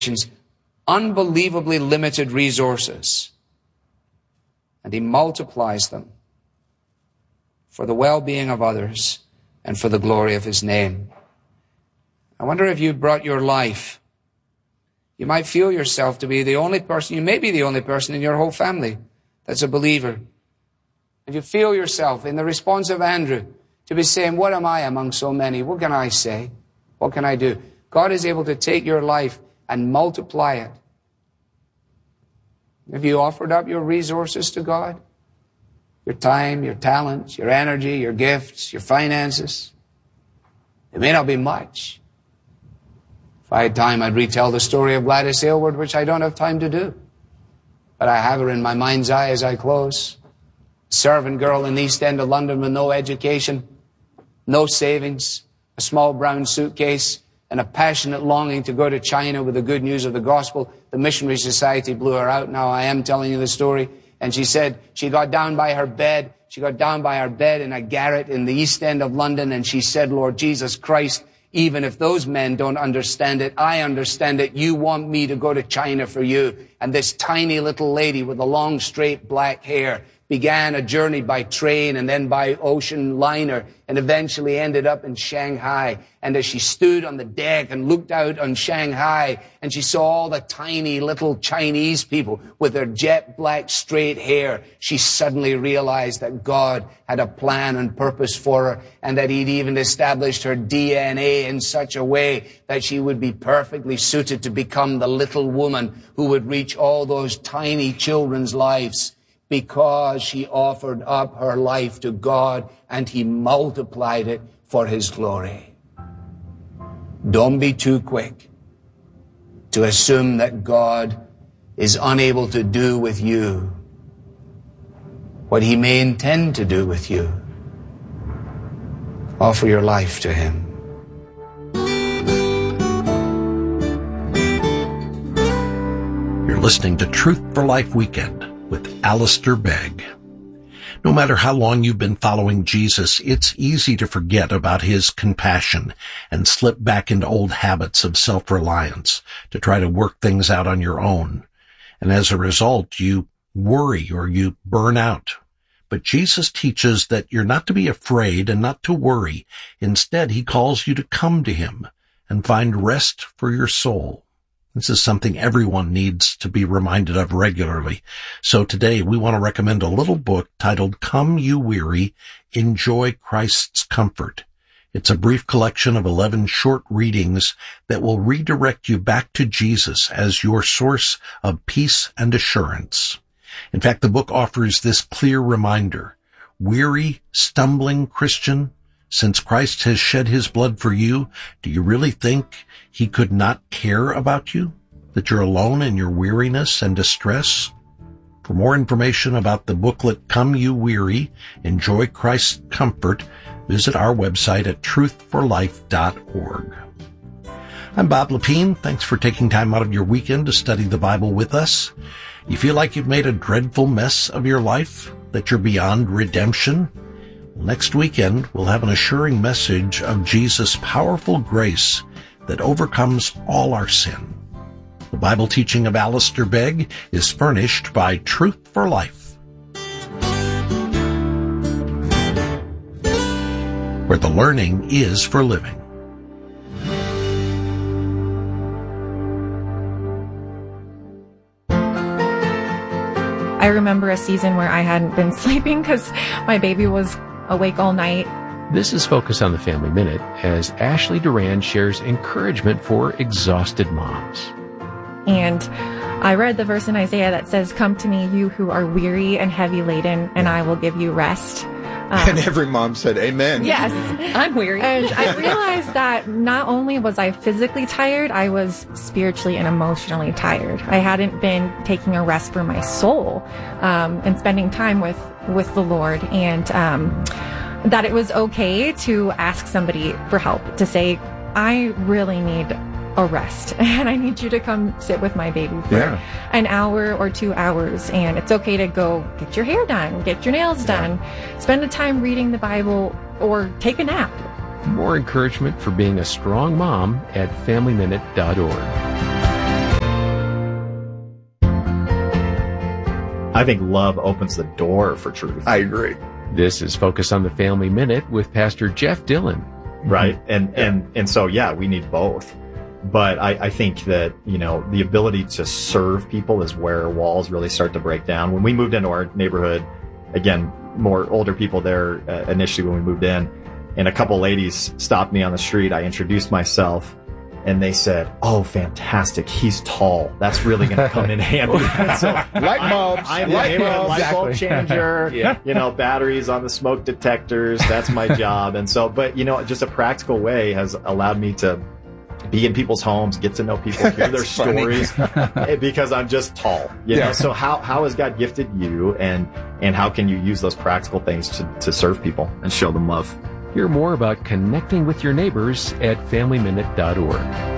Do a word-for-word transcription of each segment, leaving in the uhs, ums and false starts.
unbelievably limited resources, and he multiplies them for the well-being of others and for the glory of his name. I wonder if you brought your life. You might feel yourself to be the only person, you may be the only person in your whole family that's a believer. And you feel yourself, in the response of Andrew, to be saying, what am I among so many? What can I say? What can I do? God is able to take your life and multiply it. Have you offered up your resources to God? Your time, your talents, your energy, your gifts, your finances? It may not be much. If I had time, I'd retell the story of Gladys Aylward, which I don't have time to do. But I have her in my mind's eye as I close. Servant girl in the East End of London with no education, no savings, a small brown suitcase, and a passionate longing to go to China with the good news of the gospel. The Missionary Society blew her out. Now I am telling you the story. And she said she got down by her bed. She got down by her bed in a garret in the East End of London, and she said, Lord Jesus Christ, even if those men don't understand it, I understand it. You want me to go to China for you. And this tiny little lady with the long, straight black hair began a journey by train and then by ocean liner and eventually ended up in Shanghai. And as she stood on the deck and looked out on Shanghai and she saw all the tiny little Chinese people with their jet black straight hair, she suddenly realized that God had a plan and purpose for her and that he'd even established her D N A in such a way that she would be perfectly suited to become the little woman who would reach all those tiny children's lives, because she offered up her life to God and he multiplied it for his glory. Don't be too quick to assume that God is unable to do with you what he may intend to do with you. Offer your life to him. You're listening to Truth for Life Weekend with Alistair Begg. No matter how long you've been following Jesus, it's easy to forget about his compassion and slip back into old habits of self-reliance to try to work things out on your own. And as a result, you worry or you burn out. But Jesus teaches that you're not to be afraid and not to worry. Instead, he calls you to come to him and find rest for your soul. This is something everyone needs to be reminded of regularly. So today we want to recommend a little book titled Come You Weary, Enjoy Christ's Comfort. It's a brief collection of eleven short readings that will redirect you back to Jesus as your source of peace and assurance. In fact, the book offers this clear reminder. Weary, stumbling Christian, since Christ has shed his blood for you, do you really think he could not care about you? That you're alone in your weariness and distress? For more information about the booklet Come You Weary, Enjoy Christ's Comfort, visit our website at truth for life dot org. I'm Bob Lepine. Thanks for taking time out of your weekend to study the Bible with us. You feel like you've made a dreadful mess of your life? That you're beyond redemption? Next weekend, we'll have an assuring message of Jesus' powerful grace that overcomes all our sin. The Bible teaching of Alistair Begg is furnished by Truth for Life, where the learning is for living. I remember a season where I hadn't been sleeping because my baby was awake all night. This is Focus on the Family Minute as Ashley Duran shares encouragement for exhausted moms. And I read the verse in Isaiah that says, "Come to me, you who are weary and heavy laden, and I will give you rest." Um, and every mom said, amen. Yes, I'm weary. And I realized that not only was I physically tired, I was spiritually and emotionally tired. I hadn't been taking a rest for my soul um, and spending time with, with the Lord. And um, that it was okay to ask somebody for help, to say, I really need a rest and I need you to come sit with my baby for yeah. an hour or two hours. And it's okay to go get your hair done, get your nails done, yeah. spend a time reading the Bible, or take a nap. More encouragement for being a strong mom at family minute dot org. I think love opens the door for truth. I agree. This is Focus on the Family Minute with Pastor Jeff Dillon. Right. And, and, and so, yeah, we need both. But I, I think that, you know, the ability to serve people is where walls really start to break down. When we moved into our neighborhood, again, more older people there uh, initially when we moved in, and a couple ladies stopped me on the street. I introduced myself, and they said, "Oh, fantastic! He's tall. That's really going to come in handy." So light bulbs, I'm, I'm light the bulbs, light bulb exactly. changer. Yeah. You know, batteries on the smoke detectors. That's my job. And so, but you know, just a practical way has allowed me to be in people's homes, get to know people, hear their stories, because I'm just tall. You Yeah. know, so how how has God gifted you, and and how can you use those practical things to to serve people and show them love? Hear more about connecting with your neighbors at family minute dot org.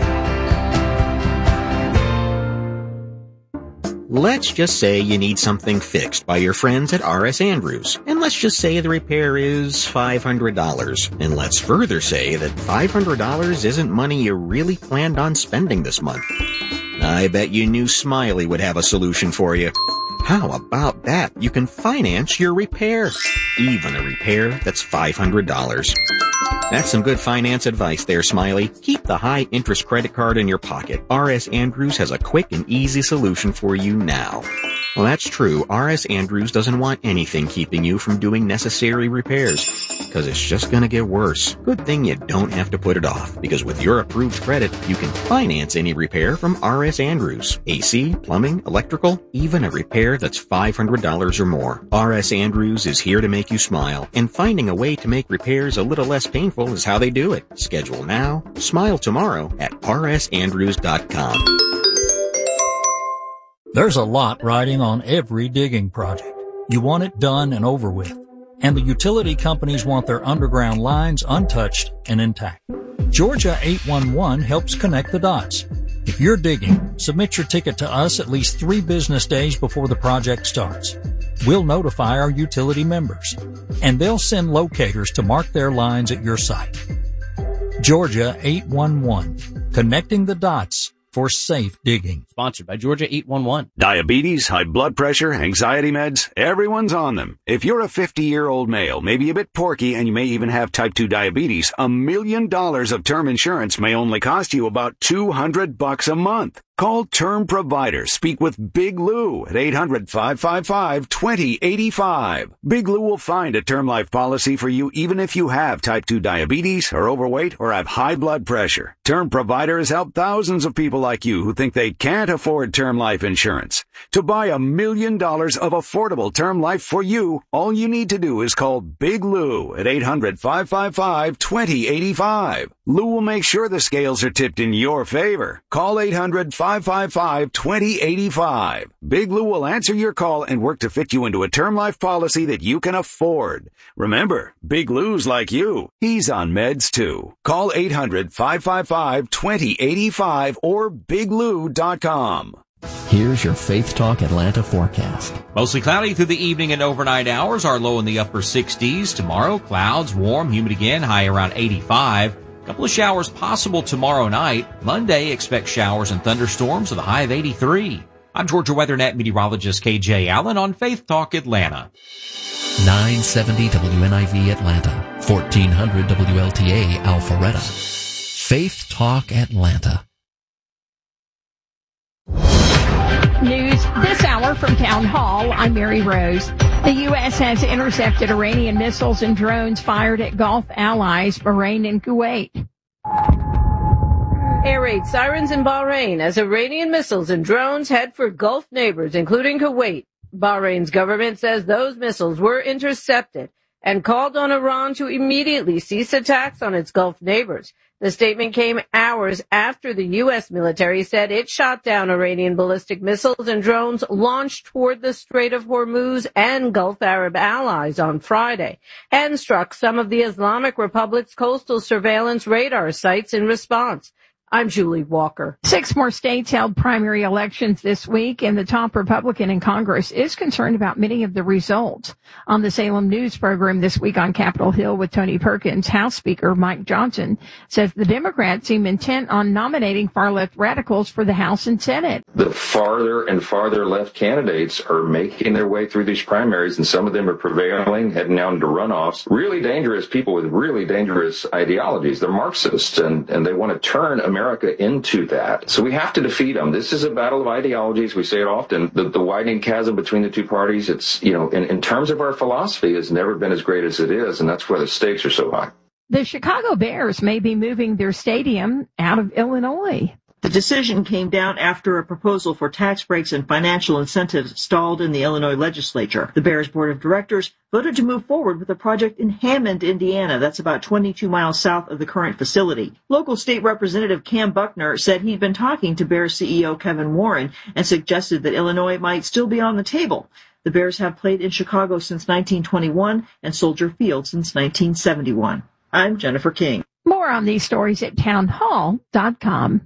Let's just say you need something fixed by your friends at R S Andrews, and let's just say the repair is five hundred dollars. And let's further say that five hundred dollars isn't money you really planned on spending this month. I bet you knew Smiley would have a solution for you. How about that? You can finance your repair. Even a repair that's five hundred dollars. That's some good finance advice there, Smiley. Keep the high-interest credit card in your pocket. R S Andrews has a quick and easy solution for you now. Well, that's true. R S Andrews doesn't want anything keeping you from doing necessary repairs, because it's just going to get worse. Good thing you don't have to put it off, because with your approved credit, you can finance any repair from R S Andrews. A C, plumbing, electrical, even a repair that's five hundred dollars or more. R S Andrews is here to make you smile, and finding a way to make repairs a little less painful is how they do it. Schedule now, smile tomorrow at r s andrews dot com. There's a lot riding on every digging project. You want it done and over with. And the utility companies want their underground lines untouched and intact. Georgia eight one one helps connect the dots. If you're digging, submit your ticket to us at least three business days before the project starts. We'll notify our utility members, and they'll send locators to mark their lines at your site. Georgia eight one one, connecting the dots for safe digging. Sponsored by Georgia eight one one. Diabetes, high blood pressure, anxiety meds, everyone's on them. If you're a fifty-year-old male, maybe a bit porky, and you may even have type two diabetes, a million dollars of term insurance may only cost you about two hundred bucks a month. Call Term Provider. Speak with Big Lou at eight hundred, five five five, two zero eight five. Big Lou will find a term life policy for you even if you have type two diabetes, are overweight, or have high blood pressure. Term Provider has helped thousands of people like you who think they can't afford term life insurance. To buy a million dollars of affordable term life for you, all you need to do is call Big Lou at eight hundred, five five five, two zero eight five. Lou will make sure the scales are tipped in your favor. Call eight hundred, five five five, two zero eight five. Big Lou will answer your call and work to fit you into a term life policy that you can afford. Remember, Big Lou's like you. He's on meds too. Call eight hundred, five five five, two zero eight five or big lou dot com. Here's your Faith Talk Atlanta forecast. Mostly cloudy through the evening and overnight hours. Our low in the upper sixties. Tomorrow, clouds, warm, humid again, high around eighty-five. Couple of showers possible tomorrow night. Monday, expect showers and thunderstorms with a high of eighty-three. I'm Georgia WeatherNet meteorologist K J Allen on Faith Talk Atlanta. nine seventy W N I V Atlanta, fourteen hundred W L T A Alpharetta. Faith Talk Atlanta. News this hour from Town Hall. I'm Mary Rose. The U S has intercepted Iranian missiles and drones fired at Gulf allies Bahrain and Kuwait. Air raid sirens in Bahrain as Iranian missiles and drones head for Gulf neighbors, including Kuwait. Bahrain's government says those missiles were intercepted and called on Iran to immediately cease attacks on its Gulf neighbors. The statement came hours after the U S military said it shot down Iranian ballistic missiles and drones launched toward the Strait of Hormuz and Gulf Arab allies on Friday, and struck some of the Islamic Republic's coastal surveillance radar sites in response. I'm Julie Walker. Six more states held primary elections this week, and the top Republican in Congress is concerned about many of the results. On the Salem News program this week on Capitol Hill with Tony Perkins, House Speaker Mike Johnson says the Democrats seem intent on nominating far-left radicals for the House and Senate. The farther and farther left candidates are making their way through these primaries, and some of them are prevailing, heading down to runoffs. Really dangerous people with really dangerous ideologies. They're Marxists, and, and they want to turn America America into that. So we have to defeat them. This is a battle of ideologies. We say it often. The, the widening chasm between the two parties, it's, you know, in, in terms of our philosophy, has never been as great as it is, and that's why the stakes are so high. The Chicago Bears may be moving their stadium out of Illinois. The decision came down after a proposal for tax breaks and financial incentives stalled in the Illinois legislature. The Bears Board of Directors voted to move forward with a project in Hammond, Indiana. That's about twenty-two miles south of the current facility. Local state representative Cam Buckner said he'd been talking to Bears C E O Kevin Warren and suggested that Illinois might still be on the table. The Bears have played in Chicago since nineteen twenty-one and Soldier Field since nineteen seventy-one. I'm Jennifer King. More on these stories at townhall dot com.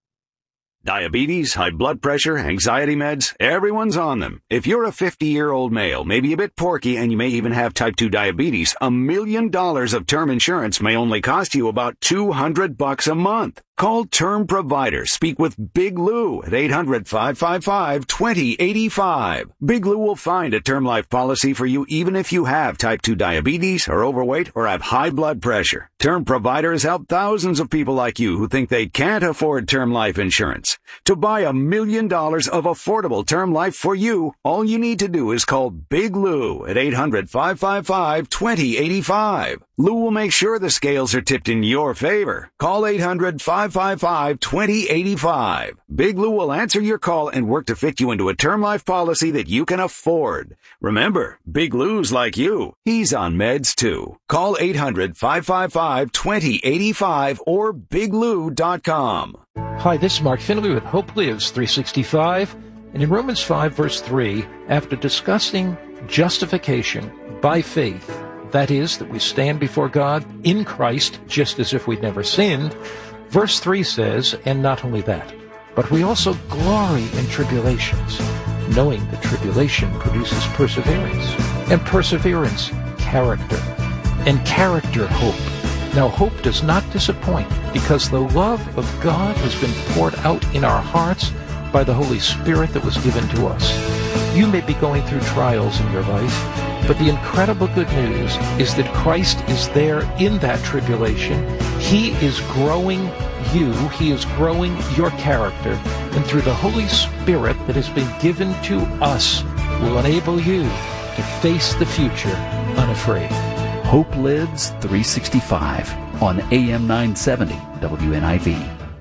Diabetes, high blood pressure, anxiety meds, everyone's on them. If you're a fifty-year-old male, maybe a bit porky, and you may even have type two diabetes, a million dollars of term insurance may only cost you about two hundred bucks a month. Call Term Provider. Speak with Big Lou at eight hundred, five five five, two zero eight five. Big Lou will find a term life policy for you even if you have type two diabetes, are overweight, or have high blood pressure. Term Provider has helped thousands of people like you who think they can't afford term life insurance. To buy a million dollars of affordable term life for you, all you need to do is call Big Lou at eight hundred, five five five, two zero eight five. Lou will make sure the scales are tipped in your favor. Call eight hundred, five five five, two zero eight five. Big Lou will answer your call and work to fit you into a term life policy that you can afford. Remember, Big Lou's like you. He's on meds too. Call eight hundred, five five five, two zero eight five or big lou dot com. Hi, this is Mark Finley with Hope Lives three sixty-five. And in Romans five, verse three, after discussing justification by faith, that is, that we stand before God in Christ just as if we'd never sinned, verse three says, and not only that, but we also glory in tribulations, knowing that tribulation produces perseverance, and perseverance, character, and character, hope. Now, hope does not disappoint, because the love of God has been poured out in our hearts by the Holy Spirit that was given to us. You may be going through trials in your life, but the incredible good news is that Christ is there in that tribulation. He is growing you. He is growing your character. And through the Holy Spirit that has been given to us will enable you to face the future unafraid. Hope Lives three sixty-five on A M nine seventy W N I V.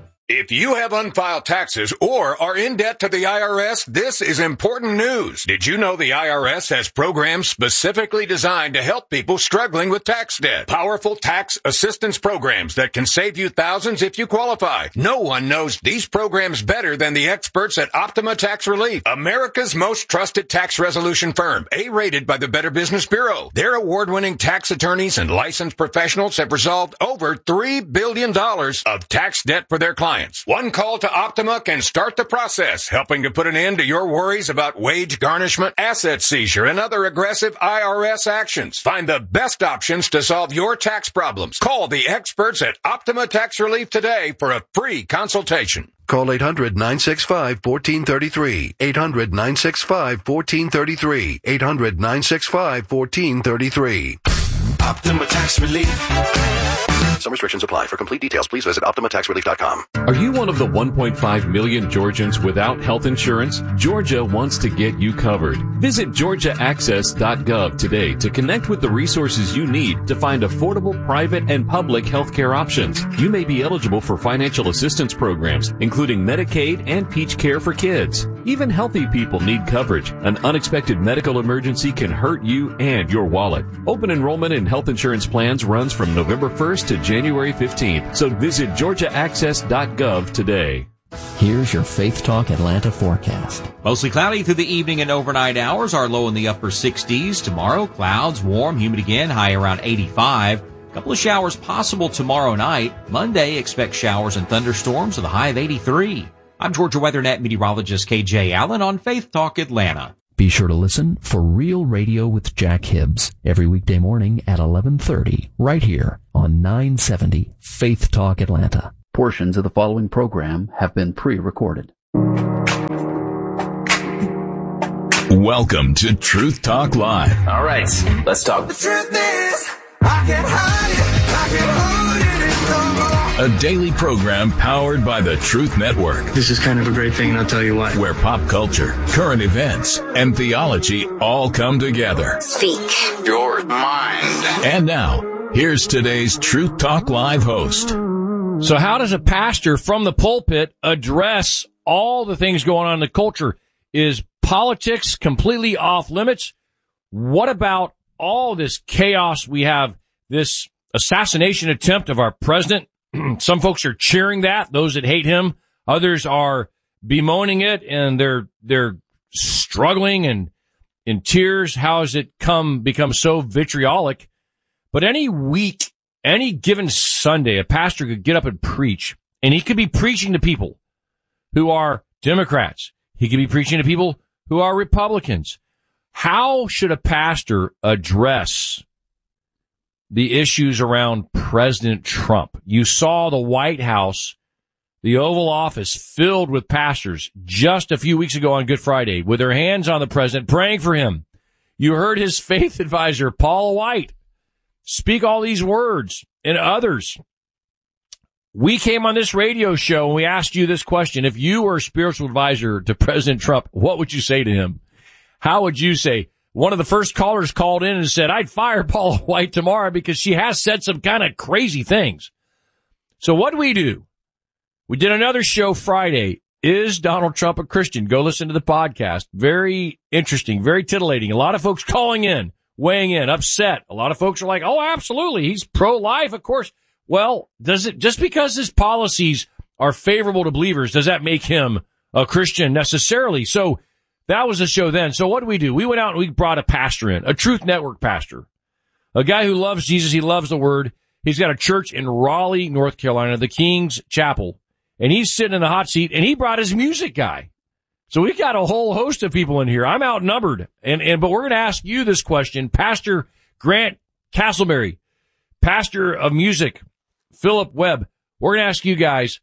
If you have unfiled taxes or are in debt to the I R S, this is important news. Did you know the I R S has programs specifically designed to help people struggling with tax debt? Powerful tax assistance programs that can save you thousands if you qualify. No one knows these programs better than the experts at Optima Tax Relief, America's most trusted tax resolution firm, A-rated by the Better Business Bureau. Their award-winning tax attorneys and licensed professionals have resolved over three billion dollars of tax debt for their clients. One call to Optima can start the process, helping to put an end to your worries about wage garnishment, asset seizure, and other aggressive I R S actions. Find the best options to solve your tax problems. Call the experts at Optima Tax Relief today for a free consultation. Call eight hundred, nine six five, one four three three. eight hundred, nine six five, one four three three. eight hundred, nine six five, one four three three. Optima Tax Relief. Some restrictions apply. For complete details, please visit optima tax relief dot com. Are you one of the one point five million Georgians without health insurance? Georgia wants to get you covered. Visit georgia access dot gov today to connect with the resources you need to find affordable private and public health care options. You may be eligible for financial assistance programs, including Medicaid and Peach Care for kids. Even healthy people need coverage. An unexpected medical emergency can hurt you and your wallet. Open enrollment in health insurance plans runs from November first to January fifteenth, so visit georgia access dot gov today. Here's your Faith Talk Atlanta forecast. Mostly cloudy through the evening and overnight hours. Our low in the upper sixties. Tomorrow, clouds, warm, humid again, high around eighty-five. A couple of showers possible tomorrow night. Monday, expect showers and thunderstorms with a high of eighty-three. I'm Georgia WeatherNet meteorologist K J Allen on Faith Talk Atlanta. Be sure to listen for Real Radio with Jack Hibbs every weekday morning at eleven thirty, right here on nine seventy Faith Talk Atlanta. Portions of the following program have been pre-recorded. Welcome to Truth Talk Live. All right, let's talk. The truth is, I can't hide it, I can't hold it no more. A daily program powered by the Truth Network. This is kind of a great thing, and I'll tell you why. Where pop culture, current events, and theology all come together. Speak your mind. And now, here's today's Truth Talk Live host. So how does a pastor from the pulpit address all the things going on in the culture? Is politics completely off limits? What about all this chaos? We have this assassination attempt of our president. Some folks are cheering that, those that hate him. Others are bemoaning it, and they're they're struggling and in tears. How has it come become so vitriolic? But any week, any given Sunday, a pastor could get up and preach, and he could be preaching to people who are Democrats. He could be preaching to people who are Republicans. How should a pastor address the issues around President Trump? You saw the White House, the Oval Office, filled with pastors just a few weeks ago on Good Friday with their hands on the president, praying for him. You heard his faith advisor, Paula White, speak all these words, and others. We came on this radio show and we asked you this question. If you were a spiritual advisor to President Trump, what would you say to him? How would you say? One of the first callers called in and said, I'd fire Paula White tomorrow because she has said some kind of crazy things. So what do we do? We did another show Friday. Is Donald Trump a Christian? Go listen to the podcast. Very interesting, very titillating. A lot of folks calling in, weighing in, upset. A lot of folks are like, oh, absolutely. He's pro-life, of course. Well, does it, just because his policies are favorable to believers, does that make him a Christian necessarily? So that was the show then. So what do we do? We went out and we brought a pastor in, a Truth Network pastor, a guy who loves Jesus. He loves the word. He's got a church in Raleigh, North Carolina, the King's Chapel, and he's sitting in the hot seat, and he brought his music guy. So we got a whole host of people in here. I'm outnumbered. And, and, but we're going to ask you this question. Pastor Grant Castleberry, pastor of music, Philip Webb, we're going to ask you guys,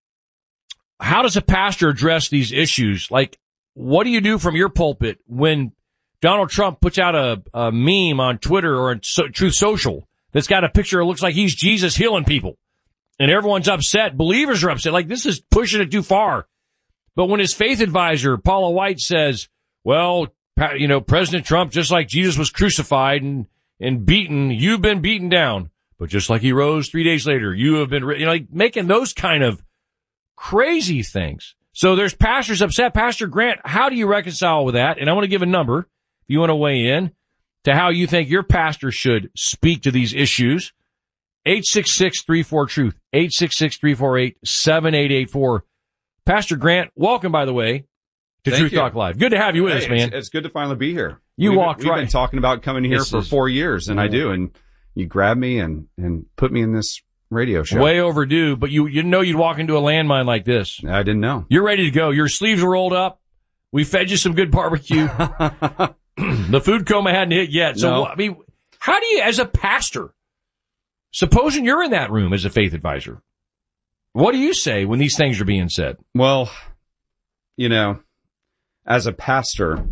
how does a pastor address these issues? Like, what do you do from your pulpit when Donald Trump puts out a, a meme on Twitter or on so, Truth Social that's got a picture that looks like he's Jesus healing people, and everyone's upset? Believers are upset. Like, this is pushing it too far. But when his faith advisor, Paula White, says, well, you know, President Trump, just like Jesus was crucified and, and beaten, you've been beaten down. But just like he rose three days later, you have been, you know, like making those kind of crazy things. So there's pastors upset. Pastor Grant, how do you reconcile with that? And I want to give a number, if you want to weigh in, to how you think your pastor should speak to these issues. eight six six, three four, truth, eight six six, three four eight, seven eight eight four. Pastor Grant, welcome, by the way, to Thank Truth you. Talk Live. Good to have you with hey, us, man. It's, it's good to finally be here. You we've, walked we've right. We've been talking about coming here This for is- four years, and I do, and you grabbed me and, and put me in this radio show. Way overdue, but you, you didn't know you'd walk into a landmine like this. I didn't know. You're ready to go. Your sleeves are rolled up. We fed you some good barbecue. The food coma hadn't hit yet. So, No. I mean, how do you, as a pastor, supposing you're in that room as a faith advisor, what do you say when these things are being said? Well, you know, as a pastor,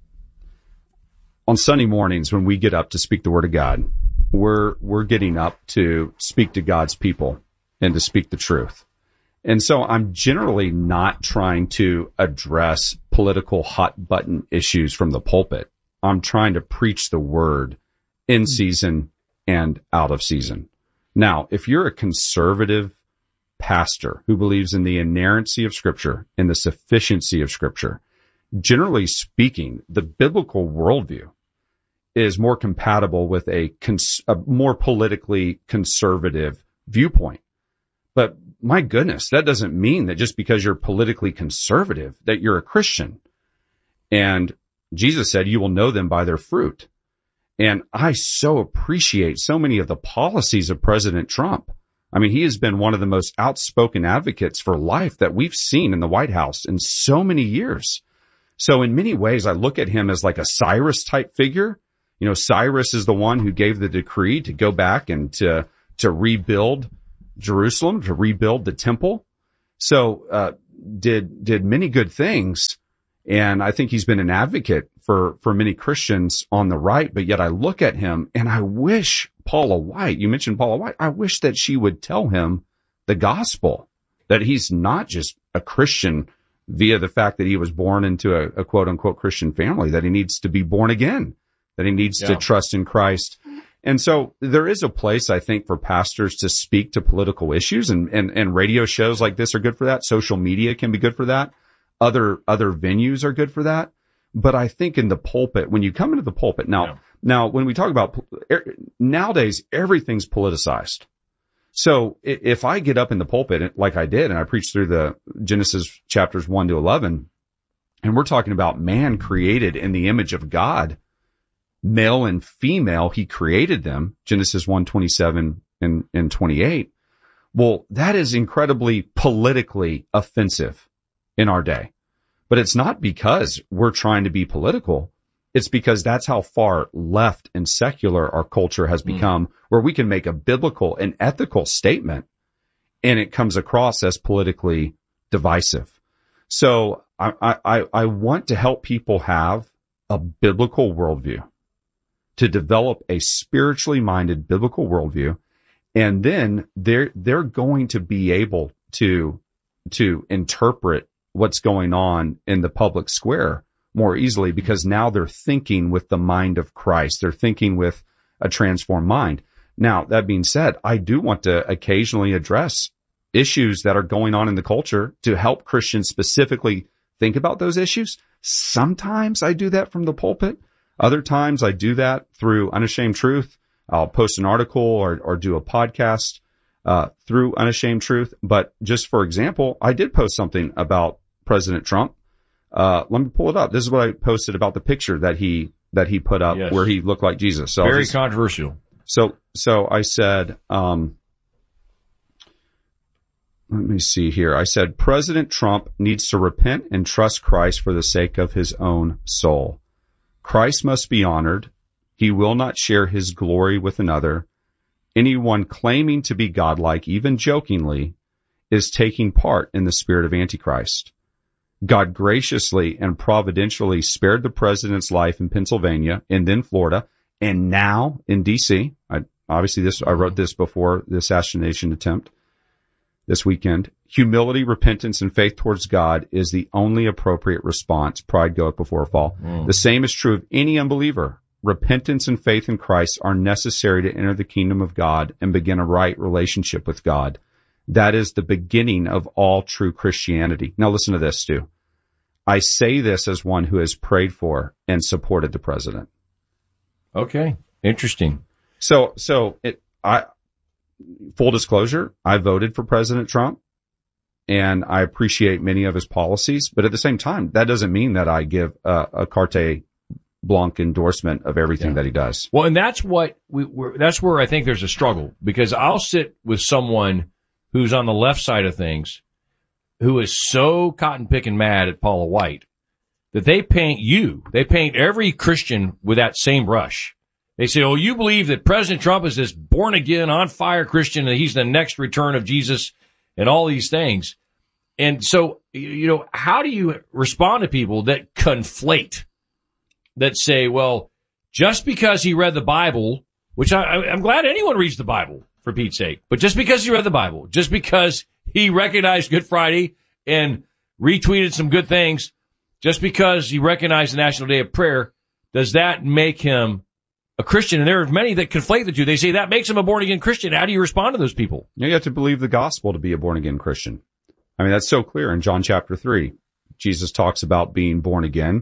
on Sunday mornings when we get up to speak the word of God, we're we're getting up to speak to God's people and to speak the truth. And so I'm generally not trying to address political hot button issues from the pulpit. I'm trying to preach the word in season and out of season. Now, if you're a conservative pastor who believes in the inerrancy of Scripture and the sufficiency of Scripture, generally speaking, the biblical worldview is more compatible with a, cons- a more politically conservative viewpoint. But my goodness, that doesn't mean that just because you're politically conservative that you're a Christian. And Jesus said, you will know them by their fruit. And I so appreciate so many of the policies of President Trump. I mean, he has been one of the most outspoken advocates for life that we've seen in the White House in so many years. So in many ways, I look at him as like a Cyrus type figure. You know, Cyrus is the one who gave the decree to go back and to, to rebuild Jerusalem, to rebuild the temple. So, uh, did, did many good things. And I think he's been an advocate for, for many Christians on the right. But yet I look at him and I wish Paula White, you mentioned Paula White, I wish that she would tell him the gospel, that he's not just a Christian via the fact that he was born into a, a quote unquote Christian family, that he needs to be born again, that he needs yeah. to trust in Christ. And so there is a place, I think, for pastors to speak to political issues, and, and, and radio shows like this are good for that. Social media can be good for that. Other, other venues are good for that. But I think in the pulpit, when you come into the pulpit now, yeah. now, when we talk about nowadays, everything's politicized. So if I get up in the pulpit like I did, and I preached through the Genesis chapters one to eleven, and we're talking about man created in the image of God, male and female, he created them, Genesis one twenty-seven and, and twenty-eight. Well, that is incredibly politically offensive in our day. But it's not because we're trying to be political. It's because that's how far left and secular our culture has become, mm. where we can make a biblical and ethical statement and it comes across as politically divisive. So I, I, I want to help people have a biblical worldview, to develop a spiritually minded biblical worldview. And then they're, they're going to be able to, to interpret what's going on in the public square more easily, because now they're thinking with the mind of Christ. They're thinking with a transformed mind. Now, that being said, I do want to occasionally address issues that are going on in the culture to help Christians specifically think about those issues. Sometimes I do that from the pulpit. Other times I do that through Unashamed Truth. I'll post an article or, or do a podcast uh, through Unashamed Truth. But just for example, I did post something about President Trump. Uh, let me pull it up. This is what I posted about the picture that he, that he put up yes. where he looked like Jesus. So very just, controversial. So, so I said, um, let me see here. I said, President Trump needs to repent and trust Christ for the sake of his own soul. Christ must be honored. He will not share his glory with another. Anyone claiming to be godlike, even jokingly, is taking part in the spirit of Antichrist. God graciously and providentially spared the president's life in Pennsylvania and then Florida and now in D C. I, obviously this, I wrote this before the assassination attempt this weekend. Humility, repentance, and faith towards God is the only appropriate response. Pride goeth before a fall. Mm. The same is true of any unbeliever. Repentance and faith in Christ are necessary to enter the kingdom of God and begin a right relationship with God. That is the beginning of all true Christianity. Now listen to this, Stu. I say this as one who has prayed for and supported the president. Okay. Interesting. So, so it, I, full disclosure, I voted for President Trump and I appreciate many of his policies, but at the same time, that doesn't mean that I give a, a carte blanche endorsement of everything yeah. that he does. Well, and that's what we, we're, that's where I think there's a struggle, because I'll sit with someone who's on the left side of things, who is so cotton picking mad at Paula White that they paint you, they paint every Christian with that same brush. They say, oh, you believe that President Trump is this born again, on fire Christian, and he's the next return of Jesus and all these things. And so, you know, how do you respond to people that conflate, that say, well, just because he read the Bible, which I, I'm glad anyone reads the Bible, for Pete's sake, but just because he read the Bible, just because he recognized Good Friday and retweeted some good things, just because he recognized the National Day of Prayer, does that make him a Christian? And there are many that conflate the two. They say that makes him a born-again Christian. How do you respond to those people? You have to believe the gospel to be a born-again Christian. I mean, that's so clear in John chapter three. Jesus talks about being born again,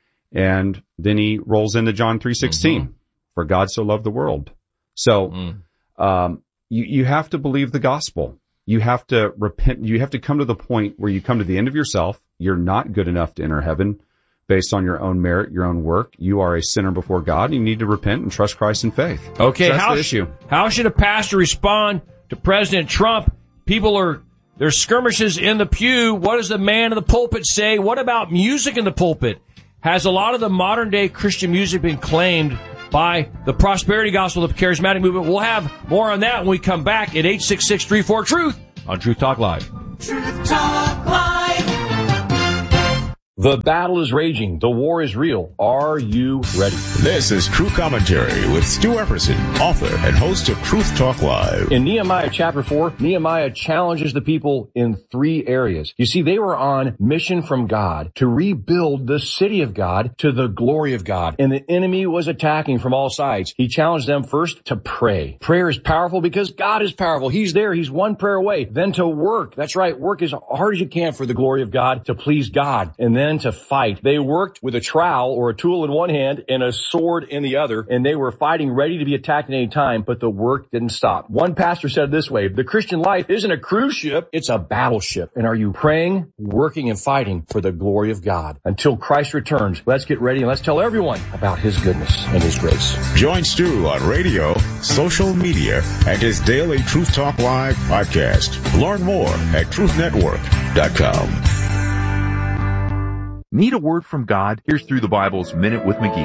and then he rolls into John three sixteen, mm-hmm. for God so loved the world. So, mm. um, you, you have to believe the gospel. You have to repent. You have to come to the point where you come to the end of yourself. You're not good enough to enter heaven, based on your own merit, your own work. You are a sinner before God, and you need to repent and trust Christ in faith. Okay, so that's how, the issue. How should a pastor respond to President Trump? People are, there's skirmishes in the pew. What does the man in the pulpit say? What about music in the pulpit? Has a lot of the modern day Christian music been claimed by the prosperity gospel of the charismatic movement? We'll have more on that when we come back at eight six six, three four, truth on Truth Talk Live. Truth Talk Live. The battle is raging. The war is real. Are you ready? This is True Commentary with Stu Epperson, author and host of Truth Talk Live. In Nehemiah chapter four, Nehemiah challenges the people in three areas. You see, they were on mission from God to rebuild the city of God to the glory of God. And the enemy was attacking from all sides. He challenged them first to pray. Prayer is powerful because God is powerful. He's there. He's one prayer away. Then to work. That's right. Work as hard as you can for the glory of God to please God. And then to fight. They worked with a trowel or a tool in one hand and a sword in the other, and they were fighting ready to be attacked at any time, but the work didn't stop. One pastor said it this way: the Christian life isn't a cruise ship, it's a battleship. And are you praying, working, and fighting for the glory of God? Until Christ returns, let's get ready and let's tell everyone about His goodness and His grace. Join Stu on radio, social media, and his daily Truth Talk Live podcast. Learn more at truth network dot com. Need a word from God? Here's Through the Bible's Minute with McGee.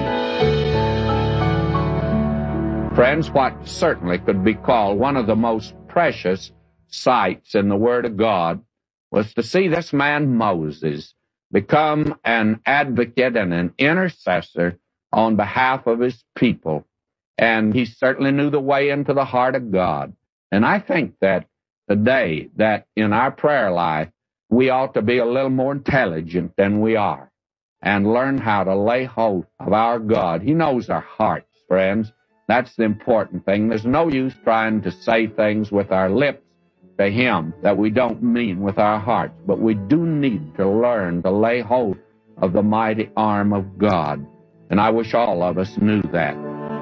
Friends, what certainly could be called one of the most precious sights in the Word of God was to see this man Moses become an advocate and an intercessor on behalf of his people. And he certainly knew the way into the heart of God. And I think that today, that in our prayer life, we ought to be a little more intelligent than we are and learn how to lay hold of our God. He knows our hearts, friends. That's the important thing. There's no use trying to say things with our lips to Him that we don't mean with our hearts. But we do need to learn to lay hold of the mighty arm of God. And I wish all of us knew that.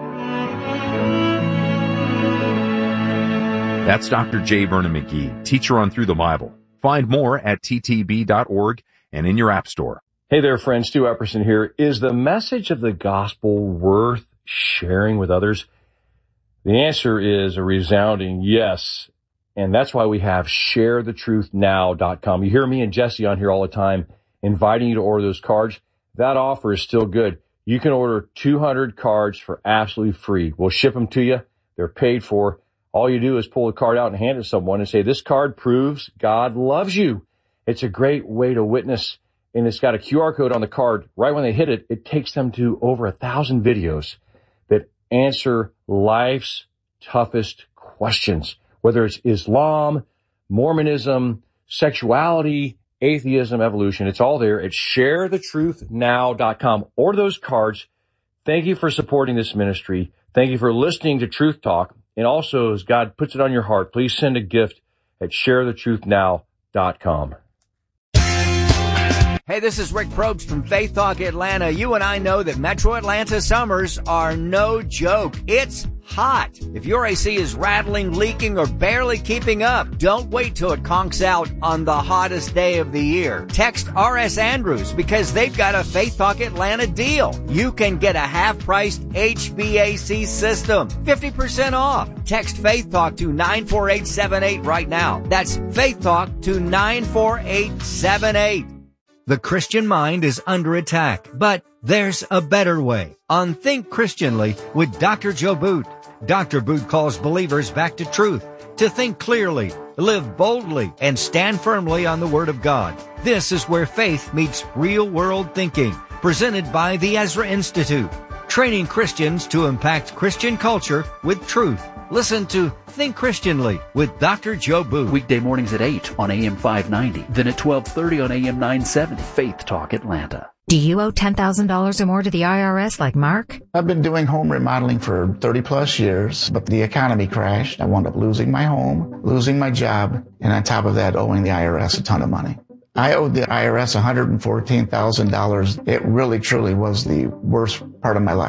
That's Doctor J. Vernon McGee, teacher on Through the Bible. Find more at t t b dot org and in your app store. Hey there, friends. Stu Epperson here. Is the message of the gospel worth sharing with others? The answer is a resounding yes. And that's why we have share the truth now dot com. You hear me and Jesse on here all the time inviting you to order those cards. That offer is still good. You can order two hundred cards for absolutely free. We'll ship them to you. They're paid for. All you do is pull a card out and hand it to someone and say, this card proves God loves you. It's a great way to witness, and it's got a Q R code on the card. Right when they hit it, it takes them to over a thousand videos that answer life's toughest questions, whether it's Islam, Mormonism, sexuality, atheism, evolution. It's all there at share the truth now dot com. Order those cards. Thank you for supporting this ministry. Thank you for listening to Truth Talk. And also, as God puts it on your heart, please send a gift at share the truth now dot com. Hey, this is Rick Probst from Faith Talk Atlanta. You and I know that Metro Atlanta summers are no joke. It's hot. If your A C is rattling, leaking, or barely keeping up, don't wait till it conks out on the hottest day of the year. Text R S Andrews because they've got a Faith Talk Atlanta deal. You can get a half-priced H V A C system, fifty percent off. Text Faith Talk to nine four eight seven eight right now. That's Faith Talk to nine four eight seven eight. The Christian mind is under attack, but there's a better way. On Think Christianly with Doctor Joe Boot. Doctor Boot calls believers back to truth, to think clearly, live boldly, and stand firmly on the Word of God. This is where faith meets real-world thinking, presented by the Ezra Institute, training Christians to impact Christian culture with truth. Listen to Think Christianly with Doctor Joe Boot. Weekday mornings at eight on A M five ninety, then at twelve thirty on A M nine seventy. Faith Talk Atlanta. Do you owe ten thousand dollars or more to the I R S like Mark? I've been doing home remodeling for thirty plus years, but the economy crashed. I wound up losing my home, losing my job, and on top of that, owing the I R S a ton of money. I owed the I R S one hundred fourteen thousand dollars. It really, truly was the worst part of my life.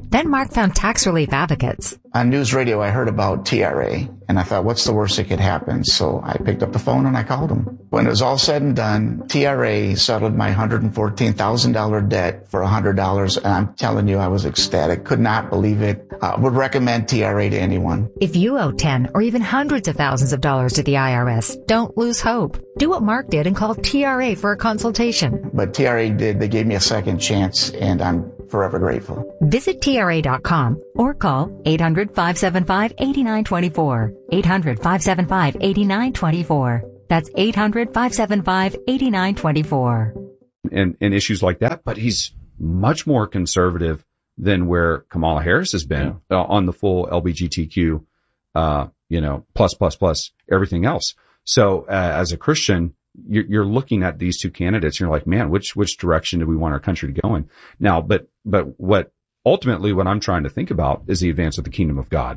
Then Mark found tax relief advocates. On news radio, I heard about T R A, and I thought, what's the worst that could happen? So I picked up the phone and I called them. When it was all said and done, T R A settled my one hundred fourteen thousand dollars debt for one hundred dollars, and I'm telling you, I was ecstatic. Could not believe it. I would recommend T R A to anyone. If you owe ten or even hundreds of thousands of dollars to the I R S, don't lose hope. Do what Mark did and call T R A for a consultation. But T R A did. They gave me a second chance, and I'm forever grateful. Visit T R A dot com or call eight hundred, five seven five, eight nine two four. eight hundred, five seven five, eight nine two four. That's eight hundred, five seven five, eight nine two four. And, and issues like that, but he's much more conservative than where Kamala Harris has been yeah. uh, on the full L G B T Q, uh, you know, plus, plus, plus everything else. So uh, as a Christian, you're, you're looking at these two candidates and you're like, man, which, which direction do we want our country to go in? Now, but, but what ultimately what I'm trying to think about is the advance of the kingdom of God.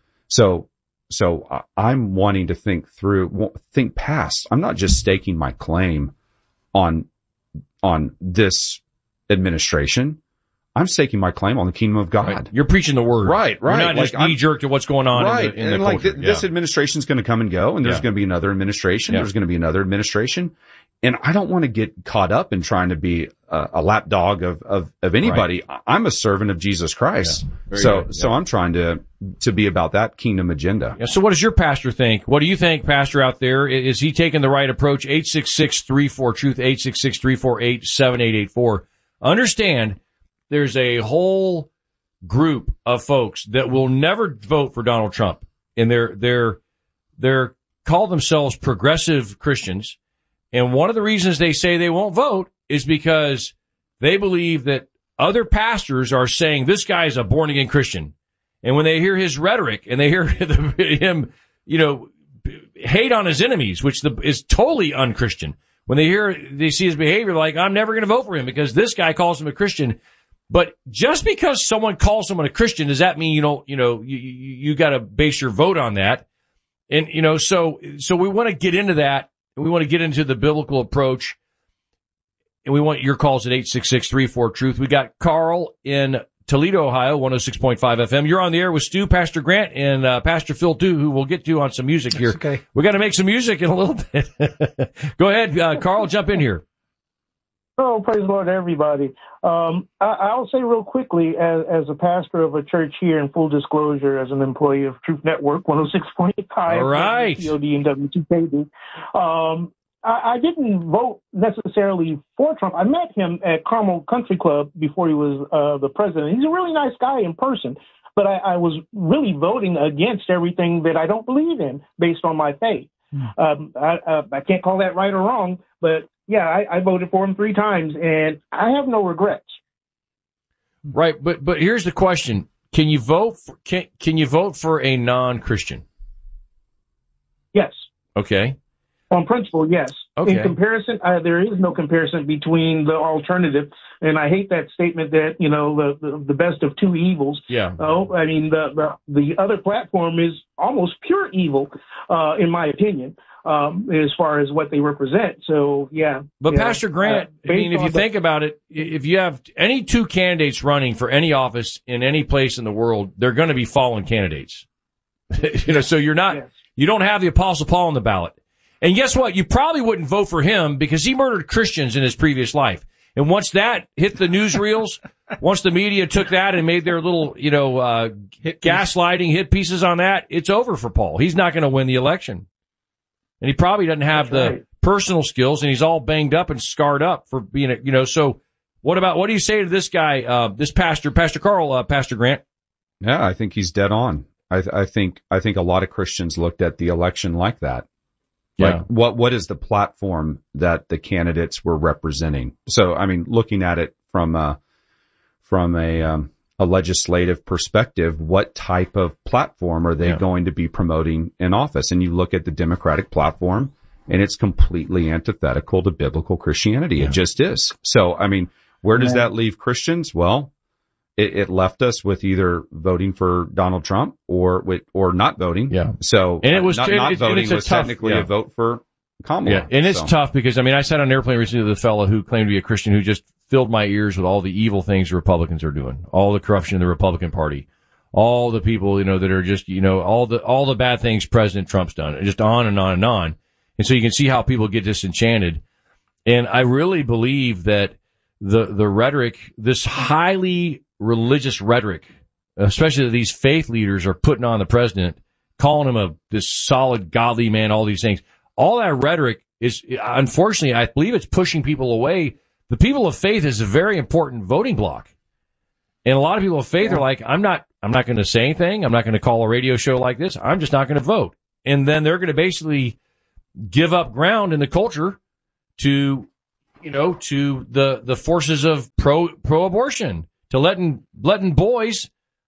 So, so I'm wanting to think through, think past. I'm not just staking my claim on, on this administration. I'm staking my claim on the kingdom of God. Right. You're preaching the word. Right, right. You're not like, just knee-jerk to what's going on right. in the, in the and culture. Like th- yeah. this administration's going to come and go, and there's yeah. going to be another administration. Yeah. There's going to be another administration. And I don't want to get caught up in trying to be a, a lapdog of, of, of anybody. Right. I'm a servant of Jesus Christ. Yeah. So, good. so yeah. I'm trying to, to be about that kingdom agenda. Yeah, so what does your pastor think? What do you think, pastor out there? Is he taking the right approach? eight six six, three four, truth, eight six six, three four eight, seven eight eight four. Understand there's a whole group of folks that will never vote for Donald Trump, and they're they're they're call themselves progressive Christians, and one of the reasons they say they won't vote is because they believe that other pastors are saying this guy is a born again Christian, and when they hear his rhetoric and they hear him, you know, hate on his enemies, which the, is totally unchristian. When they hear they see his behavior, like I'm never going to vote for him because this guy calls him a Christian. But just because someone calls someone a Christian, does that mean you don't, you know, you, you, you got to base your vote on that? And, you know, so, so we want to get into that, and we want to get into the biblical approach, and we want your calls at eight six six, three four, truth. We got Carl in Toledo, Ohio, one oh six point five F M. You're on the air with Stu, Pastor Grant, and uh, Pastor Phil, too, who we'll get to on some music here. That's okay. We got to make some music in a little bit. Go ahead, uh, Carl, jump in here. Oh, praise the Lord, everybody. Um, I, I'll say real quickly, as, as a pastor of a church here, in full disclosure, as an employee of Truth Network, one oh six point five. All right. C O D and W two K D. Um, I, I didn't vote necessarily for Trump. I met him at Carmel Country Club before he was uh, the president. He's a really nice guy in person, but I, I was really voting against everything that I don't believe in based on my faith. Um, I, uh, I can't call that right or wrong, but yeah, I, I voted for him three times, and I have no regrets. Right, but but here's the question: Can you vote? For, can can you vote for a non-Christian? Yes. Okay. On principle, yes. Okay. In comparison, uh, there is no comparison between the alternative, and I hate that statement that you know the the, the best of two evils. Yeah. Oh, I mean the, the the other platform is almost pure evil, uh, in my opinion. Um, as far as what they represent. So, yeah. But yeah. Pastor Grant, uh, I mean, if you the- think about it, if you have any two candidates running for any office in any place in the world, they're going to be fallen candidates. you know, so you're not, yes. you don't have the Apostle Paul on the ballot. And guess what? You probably wouldn't vote for him because he murdered Christians in his previous life. And once that hit the newsreels, once the media took that and made their little, you know, uh, hit gaslighting hit pieces on that, it's over for Paul. He's not going to win the election. And he probably doesn't have That's the right. personal skills, and he's all banged up and scarred up for being a, you know, so what about, what do you say to this guy, uh, this pastor, Pastor Carl, uh, Pastor Grant? Yeah, I think he's dead on. I, th- I think, I think a lot of Christians looked at the election like that. Yeah. Like, what, what is the platform that the candidates were representing? So, I mean, looking at it from a, from a, um, a legislative perspective, what type of platform are they yeah. going to be promoting in office? And you look at the Democratic platform, and it's completely antithetical to biblical Christianity. Yeah. It just is. So, I mean, where does yeah. that leave Christians? Well, it, it left us with either voting for Donald Trump or with, or not voting. Yeah. So, and it was not, it, not it, voting was tough, technically yeah. a vote for Kamala. Yeah, and it's so. tough because, I mean, I sat on an airplane recently with a fellow who claimed to be a Christian who just filled my ears with all the evil things the Republicans are doing, all the corruption in the Republican Party, all the people, you know, that are just, you know, all the, all the bad things President Trump's done, just on and on and on. And so you can see how people get disenchanted. And I really believe that the, the rhetoric, this highly religious rhetoric, especially that these faith leaders are putting on the president, calling him a, this solid, godly man, all these things, all that rhetoric is, unfortunately, I believe it's pushing people away. The people of faith is a very important voting bloc. And a lot of people of faith are like, I'm not, I'm not going to say anything. I'm not going to call a radio show like this. I'm just not going to vote. And then they're going to basically give up ground in the culture to, you know, to the, the forces of pro, pro-abortion, to letting, letting boys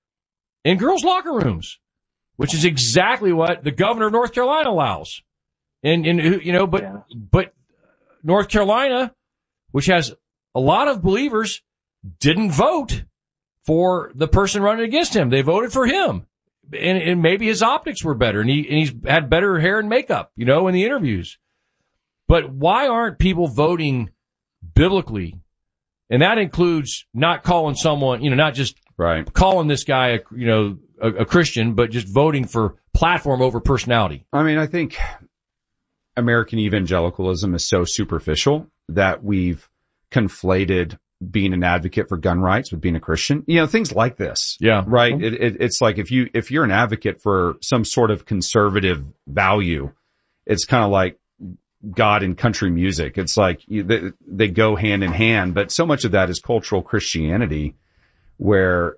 in girls' locker rooms, which is exactly what the governor of North Carolina allows. And, and you know, but, yeah. but North Carolina, which has a lot of believers, didn't vote for the person running against him. They voted for him. And, and maybe his optics were better, and, he, and he's had better hair and makeup, you know, in the interviews. But why aren't people voting biblically? And that includes not calling someone, you know, not just right. calling this guy, a, you know, a, a Christian, but just voting for platform over personality. I mean, I think American evangelicalism is so superficial that we've conflated being an advocate for gun rights with being a Christian, you know, things like this. Yeah. Right. It, it, it's like if you, if you're an advocate for some sort of conservative value, it's kind of like God and country music. It's like you, they, they go hand in hand, but so much of that is cultural Christianity where